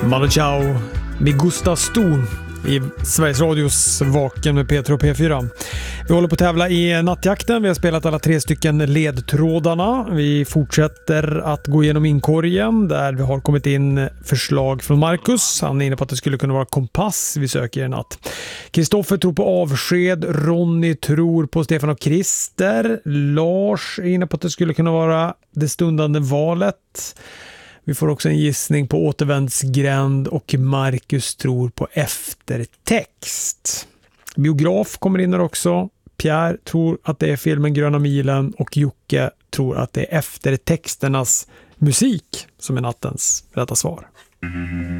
Manu Chao med Gusta Sto i Sveriges Radios Vaken med P3 och P4. Vi håller på att tävla i nattjakten. Vi har spelat alla 3 stycken ledtrådarna. Vi fortsätter att gå igenom inkorgen där vi har kommit in förslag från Marcus. Han är inne på att det skulle kunna vara kompass vi söker i natt. Kristoffer tror på avsked. Ronny tror på Stefan och Christer. Lars är inne på att det skulle kunna vara det stundande valet. Vi får också en gissning på återvändsgränd och Marcus tror på eftertext. Biograf kommer in där också. Pierre tror att det är filmen Gröna milen och Jocke tror att det är eftertexternas musik som är nattens rätta svar.